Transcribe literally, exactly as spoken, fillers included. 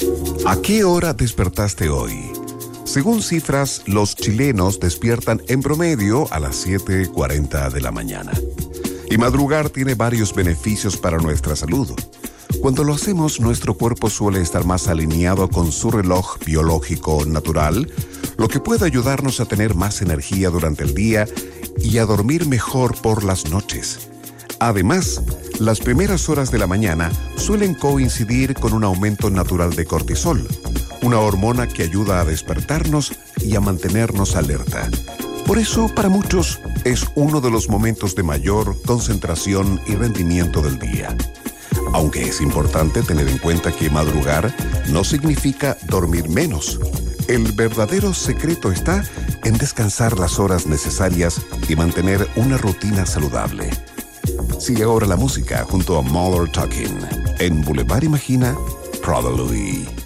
¿A qué hora despertaste hoy? Según cifras, los chilenos despiertan en promedio a las siete cuarenta de la mañana. Y madrugar tiene varios beneficios para nuestra salud. Cuando lo hacemos, nuestro cuerpo suele estar más alineado con su reloj biológico natural, lo que puede ayudarnos a tener más energía durante el día y a dormir mejor por las noches. Además, las primeras horas de la mañana suelen coincidir con un aumento natural de cortisol, una hormona que ayuda a despertarnos y a mantenernos alerta. Por eso, para muchos, es uno de los momentos de mayor concentración y rendimiento del día. Aunque es importante tener en cuenta que madrugar no significa dormir menos. El verdadero secreto está en descansar las horas necesarias y mantener una rutina saludable. Sigue ahora la música junto a Mother Talking en Boulevard Imagina, Prada Louis.